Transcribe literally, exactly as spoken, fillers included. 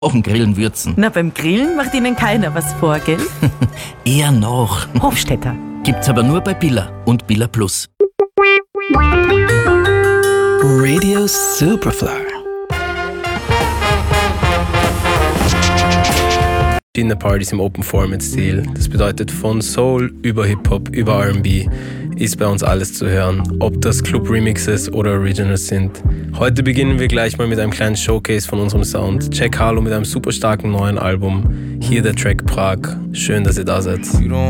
Auch ein Grillen würzen. Na, beim Grillen macht Ihnen keiner was vor, gell? Eher noch. Hofstetter. Gibt's aber nur bei Billa und Billa Plus. Radio Superfly. Dinnerpartys im Open-Format-Stil. Das bedeutet von Soul über Hip-Hop, über R and B ist bei uns alles zu hören, ob das Club-Remixes oder Originals sind. Heute beginnen wir gleich mal mit einem kleinen Showcase von unserem Sound. Jack Harlow mit einem super starken neuen Album. Hier der Track Prag. Schön, dass ihr da seid.